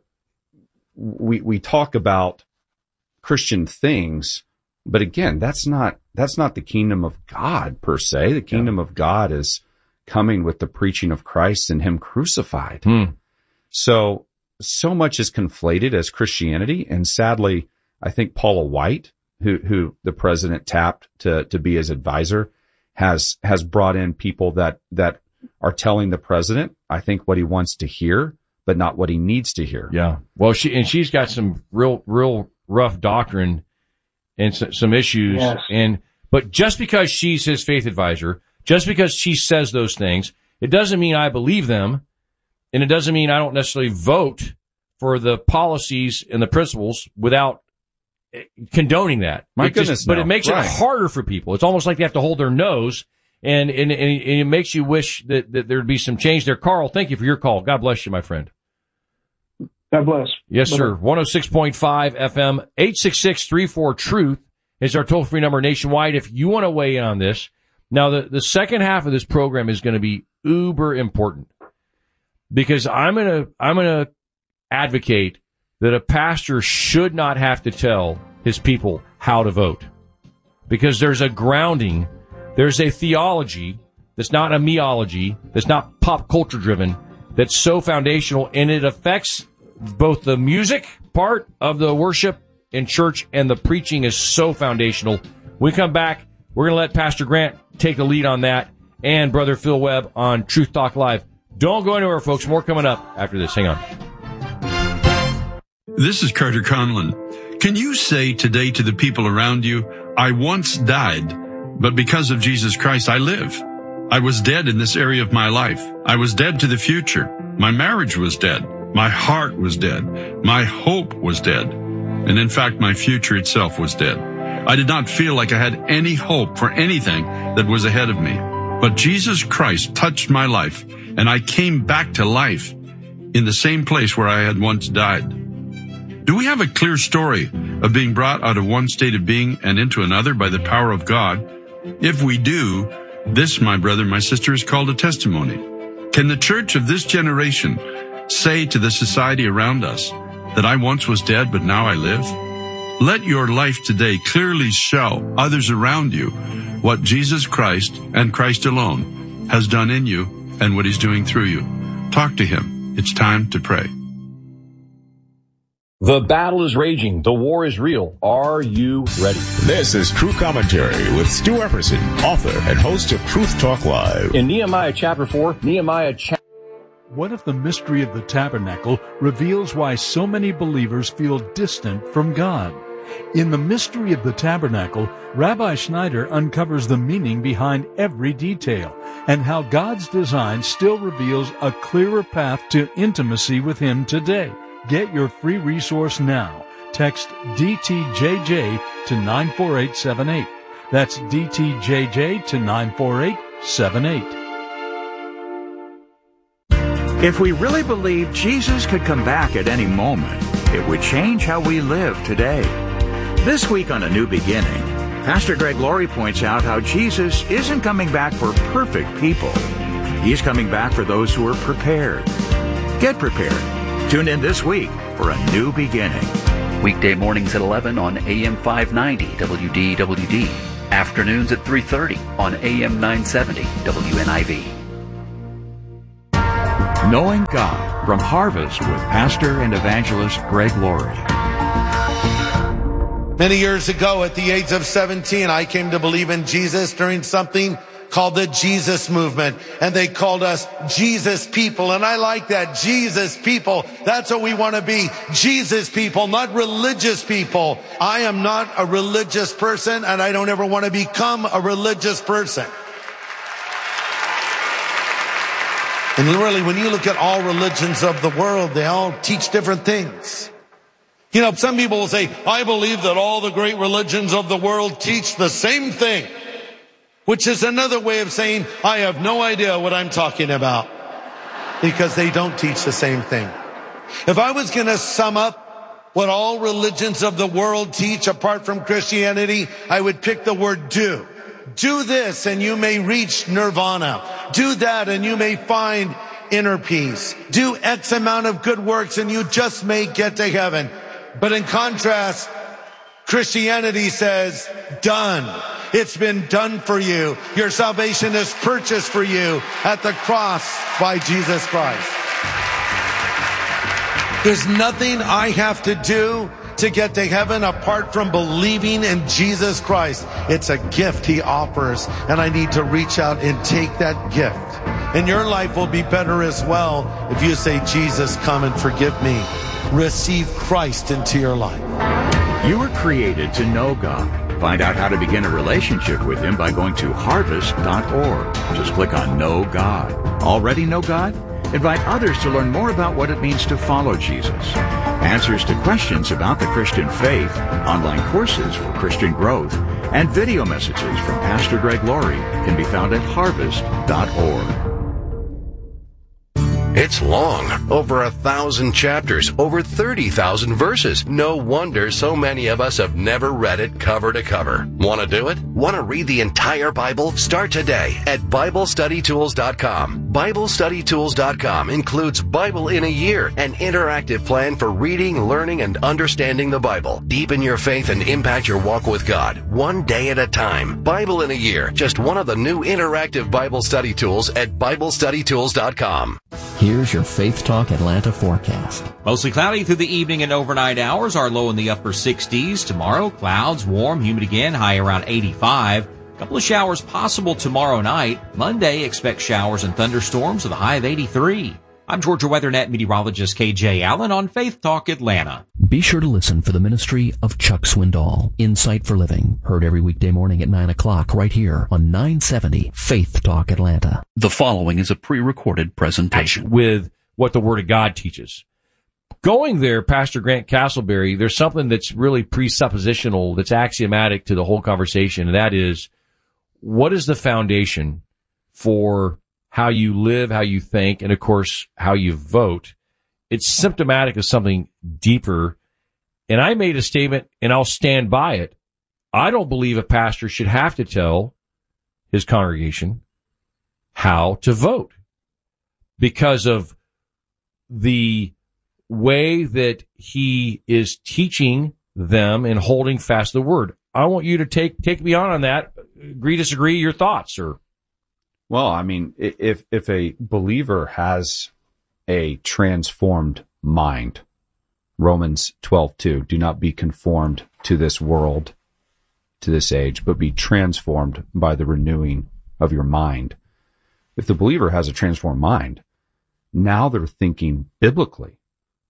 we, we talk about Christian things, but again, that's not, that's not the kingdom of God per se. The kingdom yeah. of God is coming with the preaching of Christ and him crucified. Hmm. So, so much is conflated as Christianity. And sadly, I think Paula White, who, who the president tapped to, to be his advisor, has, has brought in people that, that are telling the president, I think, what he wants to hear, but not what he needs to hear. Yeah. Well, she, and she's got some real, real rough doctrine and so, some issues. Yes. And, but just because she's his faith advisor, just because she says those things, it doesn't mean I believe them, and it doesn't mean I don't necessarily vote for the policies and the principles without condoning that. My it goodness, just, But no. it makes right. it harder for people. It's almost like they have to hold their nose, and, and, and it makes you wish that, that there'd be some change there. Carl, thank you for your call. God bless you, my friend. God bless. Yes, Bye-bye. sir. one oh six point five F M, eight six six, three four, truth is our toll-free number nationwide if you want to weigh in on this. Now, the, the second half of this program is going to be uber important because I'm going to, I'm going to advocate that a pastor should not have to tell his people how to vote because there's a grounding, there's a theology that's not a meology, that's not pop culture driven, that's so foundational, and it affects both the music part of the worship in church and the preaching is so foundational. When we come back, we're going to let Pastor Grant take the lead on that and Brother Phil Webb on Truth Talk Live. Don't go anywhere, folks. More coming up after this. Hang on. This is Carter Conlon. Can you say today to the people around you, I once died, but because of Jesus Christ, I live. I was dead in this area of my life. I was dead to the future. My marriage was dead. My heart was dead. My hope was dead. And in fact, my future itself was dead. I did not feel like I had any hope for anything that was ahead of me. But Jesus Christ touched my life, and I came back to life in the same place where I had once died. Do we have a clear story of being brought out of one state of being and into another by the power of God? If we do, this, my brother, my sister, is called a testimony. Can the church of this generation say to the society around us that I once was dead, but now I live? Let your life today clearly show others around you what Jesus Christ and Christ alone has done in you and what he's doing through you. Talk to him. It's time to pray. The battle is raging. The war is real. Are you ready? This is True Commentary with Stu Epperson, author and host of Truth Talk Live. In Nehemiah chapter four, Nehemiah chapter What if the mystery of the tabernacle reveals why so many believers feel distant from God? In The Mystery of the Tabernacle, Rabbi Schneider uncovers the meaning behind every detail and how God's design still reveals a clearer path to intimacy with Him today. Get your free resource now. Text D T J J to nine four eight seven eight. That's D T J J to nine four eight seven eight. If we really believed Jesus could come back at any moment, it would change how we live today. This week on A New Beginning, Pastor Greg Laurie points out how Jesus isn't coming back for perfect people. He's coming back for those who are prepared. Get prepared. Tune in this week for A New Beginning. Weekday mornings at eleven on A M five ninety W D W D. Afternoons at three thirty on A M nine seventy W N I V. Knowing God from Harvest with Pastor and Evangelist Greg Laurie. Many years ago, at the age of seventeen, I came to believe in Jesus during something called the Jesus Movement, and they called us Jesus people, and I like that, Jesus people. That's what we want to be, Jesus people, not religious people. I am not a religious person, and I don't ever want to become a religious person. And really, when you look at all religions of the world, they all teach different things. You know, some people will say, I believe that all the great religions of the world teach the same thing, which is another way of saying, I have no idea what I'm talking about, because they don't teach the same thing. If I was going to sum up what all religions of the world teach apart from Christianity, I would pick the word do. Do this and you may reach nirvana. Do that and you may find inner peace. Do X amount of good works and you just may get to heaven. But in contrast, Christianity says, done. It's been done for you. Your salvation is purchased for you at the cross by Jesus Christ. There's nothing I have to do to get to heaven apart from believing in Jesus Christ. It's a gift He offers, and I need to reach out and take that gift. And your life will be better as well if you say, Jesus, come and forgive me. Receive Christ into your life. You were created to know God. Find out how to begin a relationship with Him by going to harvest dot org. Just click on Know God. Already know God? Invite others to learn more about what it means to follow Jesus. Answers to questions about the Christian faith, online courses for Christian growth, and video messages from Pastor Greg Laurie can be found at harvest dot org. It's long, over a thousand chapters, over thirty thousand verses. No wonder so many of us have never read it cover to cover. Want to do it? Want to read the entire Bible? Start today at Bible Study Tools dot com. Bible Study Tools dot com includes Bible in a Year, an interactive plan for reading, learning, and understanding the Bible. Deepen your faith and impact your walk with God, one day at a time. Bible in a Year, just one of the new interactive Bible study tools at Bible Study Tools dot com. Here's your Faith Talk Atlanta forecast. Mostly cloudy through the evening and overnight hours. Our low in the upper sixties. Tomorrow, clouds, warm, humid again, high around eighty-five. A couple of showers possible tomorrow night. Monday, expect showers and thunderstorms with a high of eighty-three. I'm Georgia WeatherNet meteorologist K J Allen on Faith Talk Atlanta. Be sure to listen for the ministry of Chuck Swindoll, Insight for Living, heard every weekday morning at nine o'clock right here on nine seventy Faith Talk Atlanta. The following is a pre-recorded presentation. With what the Word of God teaches. Going there, Pastor Grant Castleberry, there's something that's really presuppositional, that's axiomatic to the whole conversation, and that is, what is the foundation for how you live, how you think, and of course, how you vote? It's symptomatic of something deeper. And I made a statement, and I'll stand by it. I don't believe a pastor should have to tell his congregation how to vote because of the way that he is teaching them and holding fast the word. I want you to take take me on on that. Agree, disagree, your thoughts, or... Well, I mean, if if a believer has a transformed mind, Romans twelve two, do not be conformed to this world, to this age, but be transformed by the renewing of your mind. If the believer has a transformed mind, now they're thinking biblically.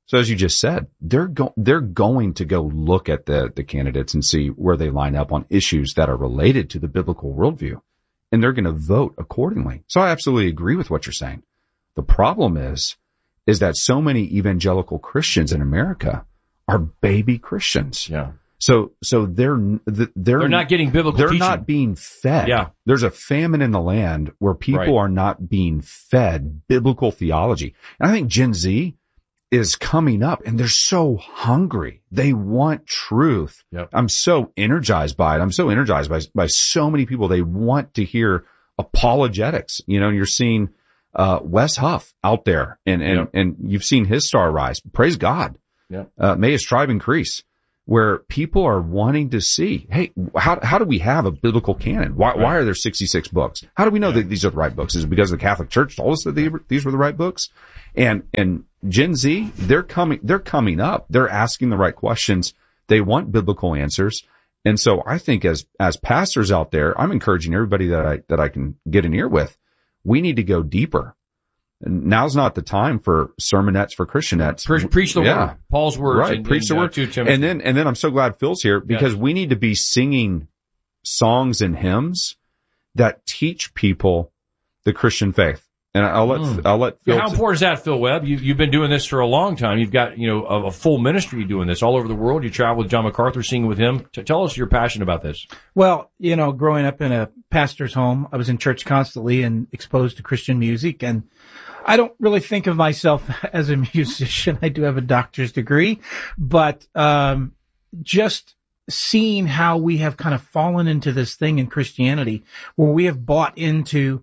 So as you just said, they're go- they're going to go look at the, the candidates and see where they line up on issues that are related to the biblical worldview. And they're going to vote accordingly. So I absolutely agree with what you're saying. The problem is, is that so many evangelical Christians in America are baby Christians. Yeah. So, so they're, they're, They're not getting biblical They're teaching. not being fed. Yeah. There's a famine in the land where people Right. are not being fed biblical theology. And I think Gen Z is coming up and they're so hungry. They want truth. Yep. I'm so energized by it. I'm so energized by, by so many people. They want to hear apologetics. You know, you're seeing, uh, Wes Huff out there and, and, Yep. and you've seen his star rise. Praise God. Yep. Uh, may his tribe increase, where people are wanting to see, hey, how, how do we have a biblical canon? Why, why are there sixty-six books? How do we know that these are the right books? Is it because the Catholic Church told us that they were, these were the right books? And, and Gen Z, they're coming, they're coming up. They're asking the right questions. They want biblical answers. And so I think as, as pastors out there, I'm encouraging everybody that I, that I can get an ear with. We need to go deeper. And now's not the time for sermonettes for Christianettes. Pre- preach the Yeah. word. Paul's words. Right. in- Preach in, the uh, word. two Timothy. And then, and then I'm so glad Phil's here because Yes. we need to be singing songs and hymns that teach people the Christian faith. And I'll let, Mm. I'll let Phil. Yeah, how important is that, Phil Webb? You, you've been doing this for a long time. You've got, you know, a, a full ministry doing this all over the world. You travel with John MacArthur, singing with him. T- tell us your passion about this. Well, you know, growing up in a pastor's home, I was in church constantly and exposed to Christian music. And I don't really think of myself as a musician. I do have a doctor's degree, but, um, just seeing how we have kind of fallen into this thing in Christianity where we have bought into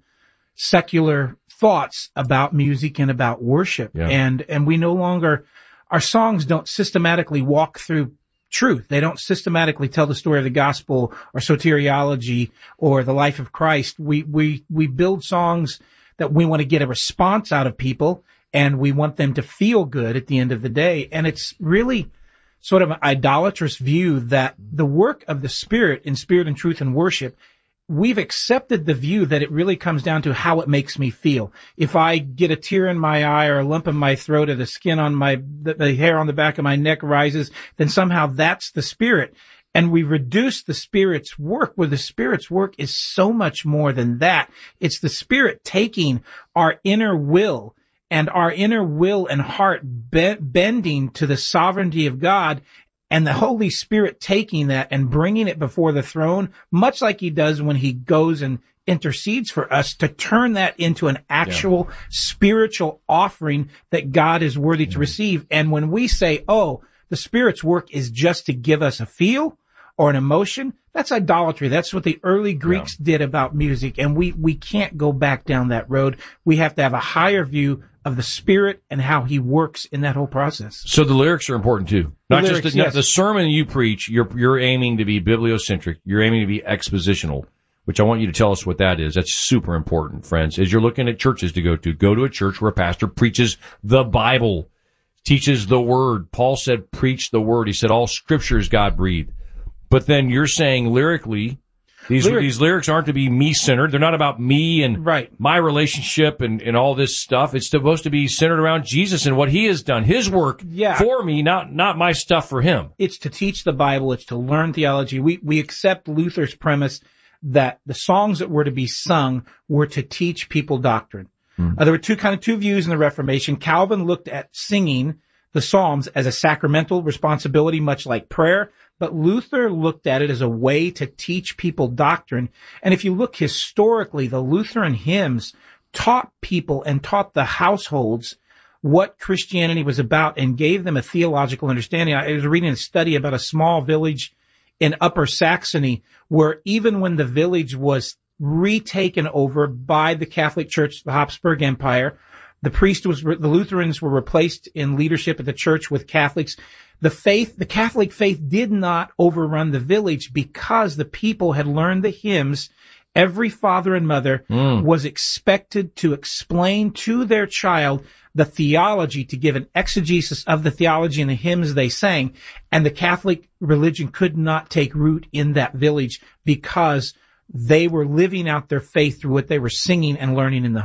secular thoughts about music and about worship. Yeah. And, and we no longer, our songs don't systematically walk through truth. They don't systematically tell the story of the gospel or soteriology or the life of Christ. We, we, we build songs that we want to get a response out of people and we want them to feel good at the end of the day. And it's really sort of an idolatrous view that the work of the Spirit in spirit and truth and worship, we've accepted the view that it really comes down to how it makes me feel. If I get a tear in my eye or a lump in my throat or the skin on my, the, the hair on the back of my neck rises, then somehow that's the Spirit. And we reduce the Spirit's work, where the Spirit's work is so much more than that. It's the Spirit taking our inner will and our inner will and heart be- bending to the sovereignty of God, and the Holy Spirit taking that and bringing it before the throne, much like he does when he goes and intercedes for us, to turn that into an actual yeah. spiritual offering that God is worthy to receive. And when we say, oh, the Spirit's work is just to give us a feel or an emotion, that's idolatry. That's what the early Greeks yeah. did about music. And we, we can't go back down that road. We have to have a higher view of the Spirit and how he works in that whole process. So the lyrics are important too. The Not lyrics, just the, yes. the sermon you preach, you're, you're aiming to be bibliocentric. You're aiming to be expositional, which I want you to tell us what that is. That's super important, friends. As you're looking at churches to go to, go to a church where a pastor preaches the Bible, teaches the word. Paul said, preach the word. He said, all scripture is God breathed. But then you're saying lyrically, these Lyric. these lyrics aren't to be me-centered. They're not about me and right. my relationship and, and all this stuff. It's supposed to be centered around Jesus and what he has done, his work yeah. for me, not not my stuff for him. It's to teach the Bible. It's to learn theology. We we accept Luther's premise that the songs that were to be sung were to teach people doctrine. Mm. Uh, there were two kind of two views in the Reformation. Calvin looked at singing the Psalms as a sacramental responsibility, much like prayer. But Luther looked at it as a way to teach people doctrine. And if you look historically, the Lutheran hymns taught people and taught the households what Christianity was about and gave them a theological understanding. I was reading a study about a small village in Upper Saxony where even when the village was retaken over by the Catholic Church, the Habsburg Empire, the priest was, the Lutherans were replaced in leadership at the church with Catholics. The faith, the Catholic faith did not overrun the village because the people had learned the hymns. Every father and mother mm. was expected to explain to their child the theology, to give an exegesis of the theology and the hymns they sang. And the Catholic religion could not take root in that village because they were living out their faith through what they were singing and learning in the home.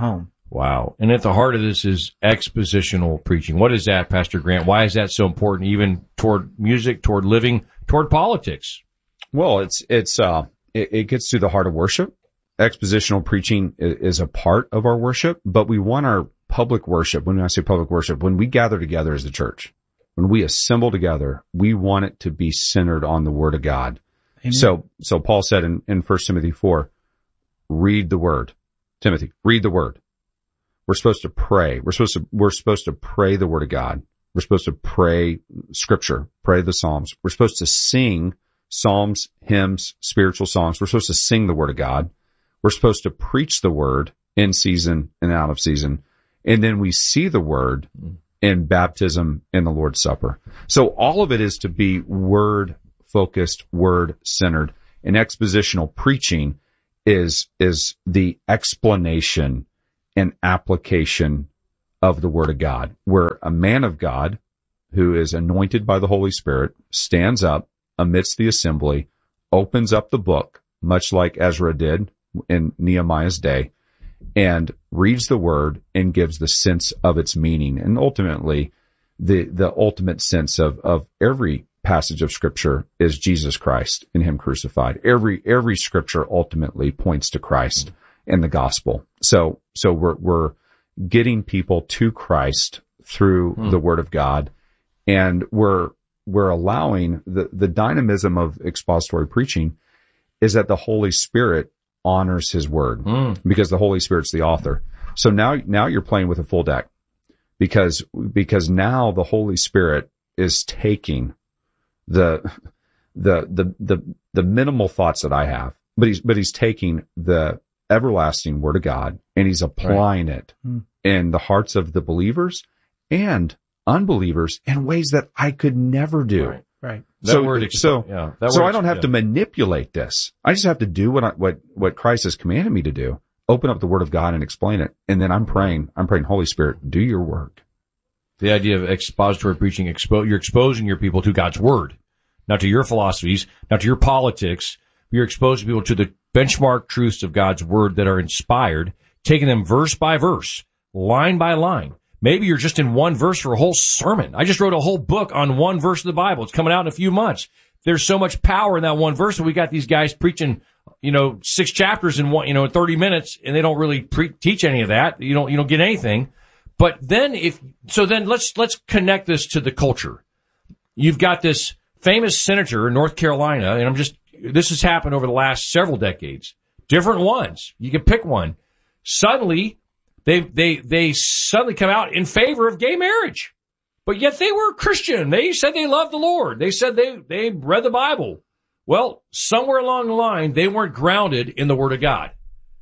Wow. And at the heart of this is expositional preaching. What is that, Pastor Grant? Why is that so important, even toward music, toward living, toward politics? Well, it's, it's, uh, it, it gets to the heart of worship. Expositional preaching is a part of our worship, but we want our public worship. When I say public worship, when we gather together as the church, when we assemble together, we want it to be centered on the Word of God. Amen. So, so Paul said in, in First Timothy four, read the Word. Timothy, read the Word. We're supposed to pray. We're supposed to, we're supposed to pray the Word of God. We're supposed to pray Scripture, pray the Psalms. We're supposed to sing psalms, hymns, spiritual songs. We're supposed to sing the Word of God. We're supposed to preach the Word in season and out of season. And then we see the Word in baptism and the Lord's Supper. So all of it is to be Word-focused, Word-centered. And expositional preaching is, is the explanation and application of the Word of God, where a man of God who is anointed by the Holy Spirit stands up amidst the assembly, opens up the book, much like Ezra did in Nehemiah's day, and reads the Word and gives the sense of its meaning. And ultimately, the, the ultimate sense of, of every passage of Scripture is Jesus Christ and Him crucified. Every, every Scripture ultimately points to Christ and the gospel. So, so we're, we're getting people to Christ through hmm. the Word of God, and we're, we're allowing the, the dynamism of expository preaching is that the Holy Spirit honors His Word mm. because the Holy Spirit's the author. So now, now you're playing with a full deck because, because now the Holy Spirit is taking the, the, the, the, the minimal thoughts that I have, but he's, but he's taking the everlasting Word of God and he's applying right. it mm. in the hearts of the believers and unbelievers in ways that I could never do. Right. Right. That so, word, so, yeah, that so word, I don't have yeah. to manipulate this. I just have to do what I, what, what Christ has commanded me to do. Open up the Word of God and explain it. And then I'm praying, I'm praying, Holy Spirit, do your work. The idea of expository preaching, expo- you're exposing your people to God's Word, not to your philosophies, not to your politics. You're exposing people to the benchmark truths of God's Word that are inspired, taking them verse by verse, line by line. Maybe you're just in one verse for a whole sermon. I just wrote a whole book on one verse of the Bible. It's coming out in a few months. There's so much power in that one verse that we got these guys preaching, you know, six chapters in one, you know, in thirty minutes, and they don't really pre- teach any of that. You don't, you don't get anything. But then if, so then let's, let's connect this to the culture. You've got this famous senator in North Carolina, and I'm just, this has happened over the last several decades. Different ones. You can pick one. Suddenly, They, they, they suddenly come out in favor of gay marriage. But yet they were Christian. They said they loved the Lord. They said they, they read the Bible. Well, somewhere along the line, they weren't grounded in the Word of God.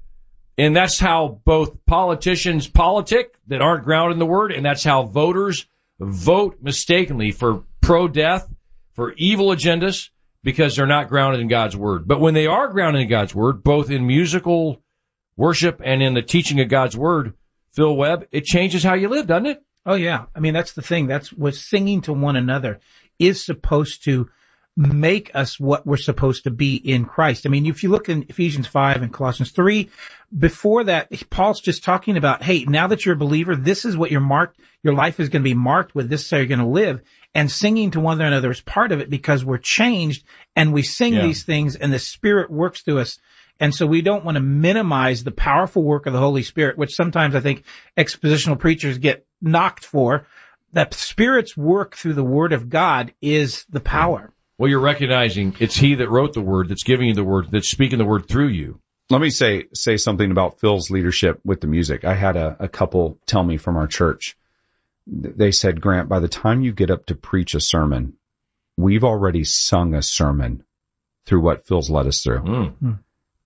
And that's how both politicians politic that aren't grounded in the Word, and that's how voters vote mistakenly for pro-death, for evil agendas, because they're not grounded in God's Word. But when they are grounded in God's Word, both in musical worship and in the teaching of God's Word, Phil Webb, it changes how you live, doesn't it? Oh, yeah. I mean, that's the thing. That's what singing to one another is supposed to make us what we're supposed to be in Christ. I mean, if you look in Ephesians five and Colossians three, before that, Paul's just talking about, hey, now that you're a believer, this is what you're marked, your life is going to be marked with, this is how you're going to live. And singing to one another is part of it because we're changed and we sing yeah. these things and the Spirit works through us. And so we don't want to minimize the powerful work of the Holy Spirit, which sometimes I think expositional preachers get knocked for. That Spirit's work through the Word of God is the power. Well, you're recognizing it's He that wrote the Word, that's giving you the Word, that's speaking the Word through you. Let me say say something about Phil's leadership with the music. I had a, a couple tell me from our church. They said, Grant, by the time you get up to preach a sermon, we've already sung a sermon through what Phil's led us through. Mm.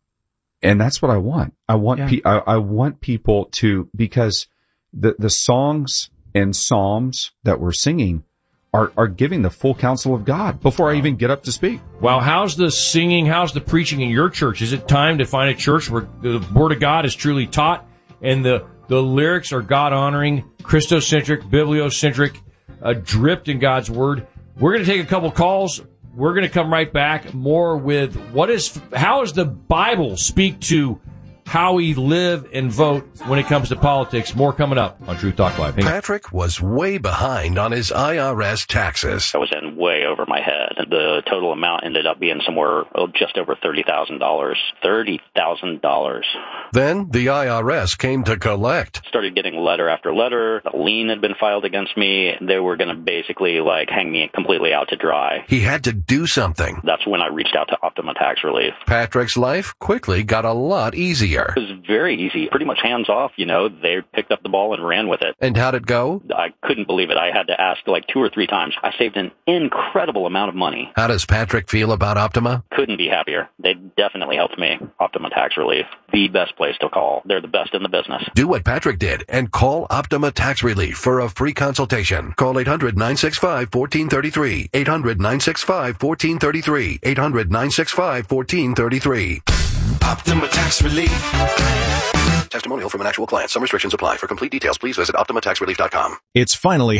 And that's what I want. I want yeah. pe- I, I want people to, because the the songs and psalms that we're singing are are giving the full counsel of God before wow. I even get up to speak. Wow, how's the singing, how's the preaching in your church? Is it time to find a church where the Word of God is truly taught and the the lyrics are God-honoring, Christocentric, bibliocentric, uh, dripped in God's Word? We're going to take a couple calls. We're going to come right back more with what is, how does the Bible speak to how we live and vote when it comes to politics. More coming up on Truth Talk Live. Hey. Patrick was way behind on his I R S taxes. I was in way over my head. The total amount ended up being somewhere oh, just over thirty thousand dollars. thirty thousand dollars. Then the I R S came to collect. Started getting letter after letter. A lien had been filed against me. They were going to basically like hang me completely out to dry. He had to do something. That's when I reached out to Optima Tax Relief. Patrick's life quickly got a lot easier. It was very easy, pretty much hands off, you know. They picked up the ball and ran with it. And how'd it go? I couldn't believe it. I had to ask like two or three times. I saved an incredible amount of money. How does Patrick feel about Optima? Couldn't be happier. They definitely helped me. Optima Tax Relief, the best place to call. They're the best in the business. Do what Patrick did and call Optima Tax Relief for a free consultation. Call eight hundred, nine six five, one four three three. eight hundred, nine six five, one four three three. eight hundred, nine six five, one four three three. Optima Tax Relief. Testimonial from an actual client. Some restrictions apply. For complete details, please visit optima tax relief dot com. It's finally